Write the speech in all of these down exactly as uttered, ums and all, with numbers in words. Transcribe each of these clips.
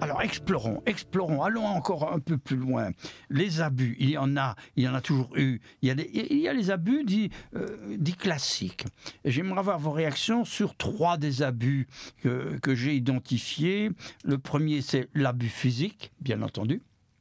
Alors explorons, explorons, allons encore un peu plus loin. Les abus, il y en a, il y en a toujours eu. Il y a, des, il y a les abus dits, euh, dits classiques. J'aimerais avoir vos réactions sur trois des abus que, que j'ai identifiés. Le premier, c'est l'abus physique, bien entendu.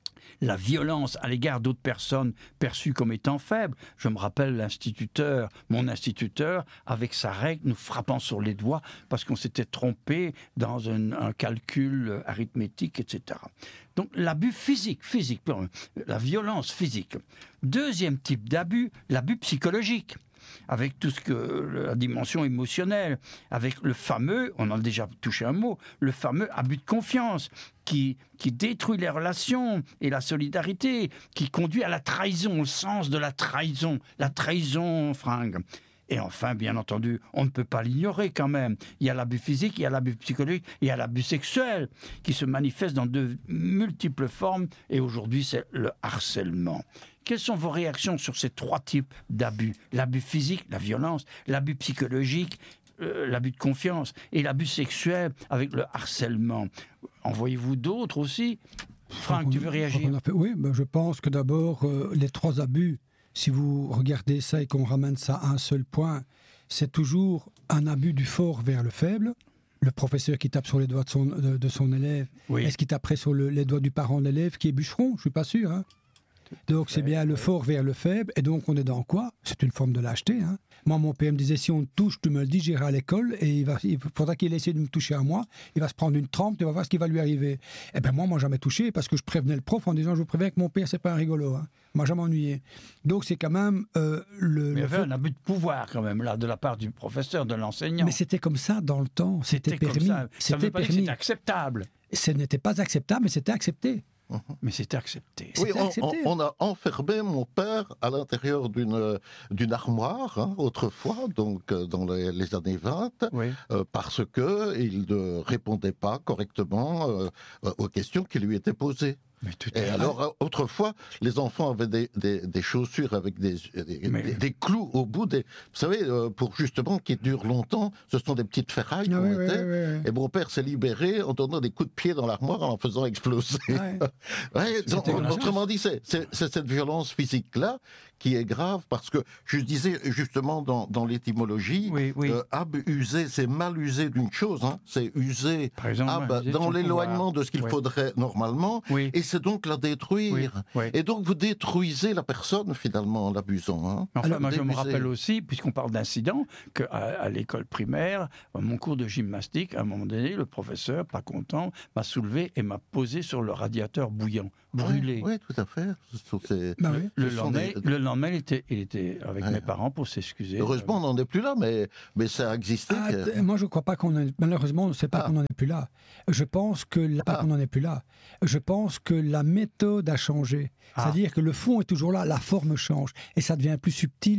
La violence à l'égard d'autres personnes perçues comme étant faibles. Je me rappelle l'instituteur, mon instituteur, avec sa règle, nous frappant sur les doigts parce qu'on s'était trompé dans un, un calcul arithmétique, et cetera. Donc l'abus physique, physique, la violence physique. Deuxième type d'abus, l'abus psychologique, avec tout ce que la dimension émotionnelle, avec le fameux, on en a déjà touché un mot, le fameux abus de confiance qui, qui détruit les relations et la solidarité, qui conduit à la trahison, au sens de la trahison, la trahison fringue. Et enfin, bien entendu, on ne peut pas l'ignorer quand même. Il y a l'abus physique, il y a l'abus psychologique, il y a l'abus sexuel qui se manifeste dans de multiples formes. Et aujourd'hui, c'est le harcèlement. Quelles sont vos réactions sur ces trois types d'abus? L'abus physique, la violence, l'abus psychologique, euh, l'abus de confiance et l'abus sexuel avec le harcèlement. En voyez-vous d'autres aussi? Franck, tu veux réagir? fait, Oui, ben je pense que d'abord, euh, les trois abus, si vous regardez ça et qu'on ramène ça à un seul point, c'est toujours un abus du fort vers le faible. Le professeur qui tape sur les doigts de son, de, de son élève, oui. Est-ce qu'il taperait sur le, les doigts du parent de l'élève qui est bûcheron? Je ne suis pas sûr. Hein. Donc c'est bien le fort vers le faible. Et donc on est dans quoi? C'est une forme de lâcheté. Hein. Moi, mon père me disait, si on te touche, tu me le dis, j'irai à l'école et il, va, il faudra qu'il essaie de me toucher à moi. Il va se prendre une trempe, tu vas voir ce qui va lui arriver. Eh bien moi, moi jamais touché parce que je prévenais le prof en disant, je vous préviens que mon père, c'est pas un rigolo. Hein. Moi, jamais ennuyé. Donc c'est quand même euh, le... Mais il y avait fait... un abus de pouvoir quand même, là, de la part du professeur, de l'enseignant. Mais c'était comme ça dans le temps. C'était, c'était permis. Comme ça. Ça veut pas dire que c'était acceptable. Ce n'était pas acceptable, mais c'était accepté. Mais c'était accepté. Oui, c'était on, accepté. On, on a enfermé mon père à l'intérieur d'une, d'une armoire, hein, autrefois, donc dans les, les années vingt, oui. euh, parce qu'il ne répondait pas correctement euh, aux questions qui lui étaient posées. Et alors, autrefois, les enfants avaient des, des, des chaussures avec des, des, Mais... des, des clous au bout. Des, vous savez, euh, pour justement qu'ils durent longtemps, ce sont des petites ferrailles qu'on oui, mettait. Oui, oui, oui. Et mon père s'est libéré en donnant des coups de pied dans l'armoire en en faisant exploser. Ouais. ouais, donc, autrement dit, c'est, c'est, c'est cette violence physique-là qui est grave parce que, je disais justement dans, dans l'étymologie, oui, oui. Euh, abuser, c'est mal user d'une chose. Hein, c'est user exemple, ab, dans l'éloignement pouvoir. De ce qu'il oui. faudrait normalement. Oui. Et c'est donc la détruire. Oui, oui. Et donc vous détruisez la personne finalement en l'abusant. Hein. Enfin, Alors, moi je me rappelle aussi, puisqu'on parle d'incidents, qu'à à l'école primaire, à mon cours de gymnastique, à un moment donné, le professeur, pas content, m'a soulevé et m'a posé sur le radiateur bouillant, brûlé. Oui, oui tout à fait. C'est, bah oui. Le, le, lendemain, des... le lendemain, il était, il était avec ouais. mes parents pour s'excuser. Heureusement, on n'en est plus là, mais, mais ça a existé. Ah, que... Moi, je ne crois pas qu'on ait... Malheureusement, on ne sait pas ah. qu'on n'en est plus là. Je pense que... La... Pas ah. qu'on n'en est plus là. Je pense que la méthode a changé. Ah. C'est-à-dire que le fond est toujours là, la forme change. Et ça devient plus subtil.